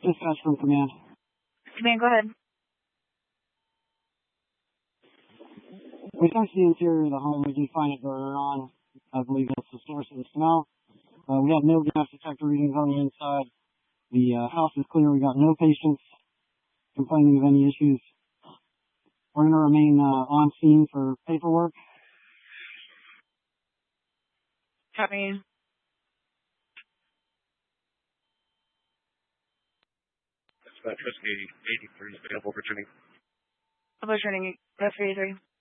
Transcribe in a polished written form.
Dispatch from command. Command, go ahead. We searched the interior of the home. We did find a burner on. I believe that's the source of the smell. We have no gas detector readings on the inside. The house is clear. We got no patients complaining of any issues. We're going to remain on scene for paperwork. Copy. Dispatch Whiskey 83 is available for training. About training, F83.